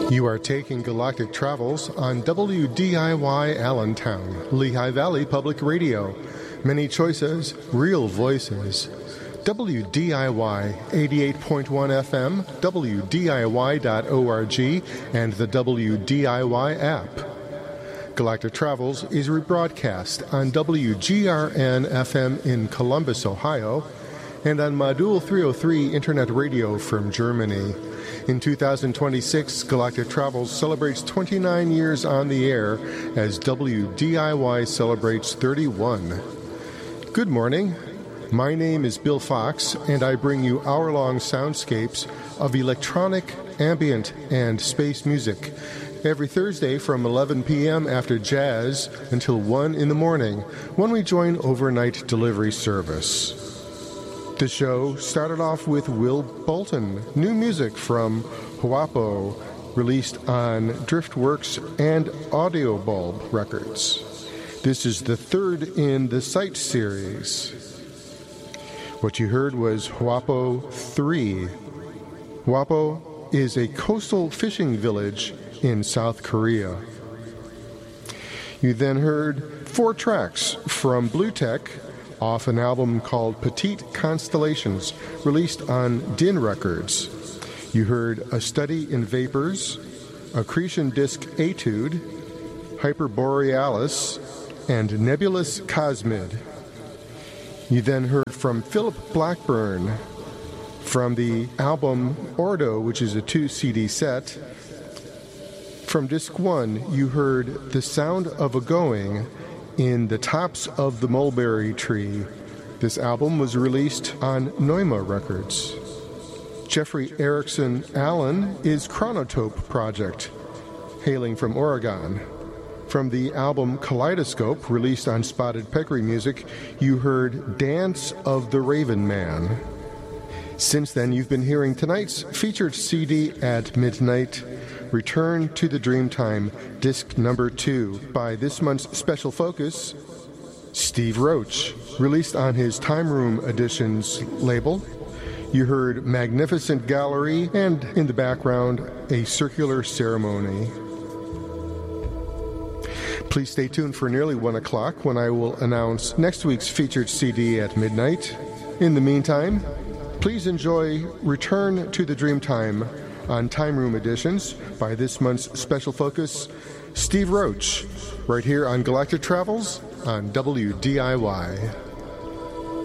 You are taking Galactic Travels on WDIY Allentown, Lehigh Valley Public Radio. Many choices, real voices. WDIY 88.1 FM, WDIY.org, and the WDIY app. Galactic Travels is rebroadcast on WGRN FM in Columbus, Ohio, and on Module 303 Internet Radio from Germany. In 2026, Galactic Travels celebrates 29 years on the air as WDIY celebrates 31. Good morning. My name is Bill Fox, and I bring you hour-long soundscapes of electronic, ambient, and space music every Thursday from 11 p.m. after jazz until 1 in the morning when we join overnight delivery service. The show started off with Will Bolton, new music from Huapo, released on Driftworks and Audio Bulb Records. This is the third in the Sight series. What you heard was Huapo 3. Huapo is a coastal fishing village in South Korea. You then heard 4 tracks from Blue Tech off an album called Petite Constellations, released on Din Records. You heard A Study in Vapors, Accretion Disk Etude, Hyperborealis, and Nebulous Cosmid. You then heard from Philip Blackburn from the album Ordo, which is a 2-CD set. From Disc 1, you heard The Sound of a Going in the Tops of the Mulberry Tree. This album was released on Noima Records. Jeffrey Erickson Allen is Chronotope Project, hailing from Oregon. From the album Kaleidoscope, released on Spotted Peccary Music, you heard Dance of the Raven Man. Since then, you've been hearing tonight's featured CD at midnight, Return to the Dreamtime, disc number 2, by this month's special focus, Steve Roach, released on his Time Room Editions label. You heard Magnificent Gallery, and in the background, A Circular Ceremony. Please stay tuned for nearly 1 o'clock when I will announce next week's featured CD at midnight. In the meantime, please enjoy Return to the Dreamtime on Time Room Editions by this month's special focus, Steve Roach, right here on Galactic Travels on WDIY.